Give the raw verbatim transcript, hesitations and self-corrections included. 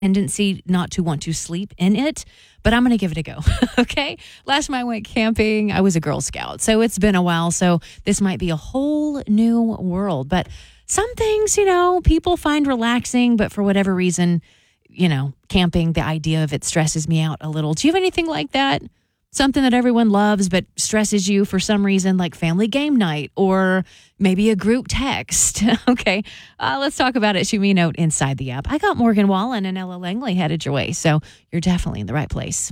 tendency not to want to sleep in it, but I'm going to give it a go. Okay. Last time I went camping, I was a Girl Scout. So it's been a while. So this might be a whole new world. But some things, you know, people find relaxing, but for whatever reason, you know, camping, the idea of it stresses me out a little. Do you have anything like that? Something that everyone loves but stresses you for some reason, like family game night or maybe a group text. Okay, uh, let's talk about it. Shoot me a note inside the app. I got Morgan Wallen and Ella Langley headed your way, so you're definitely in the right place.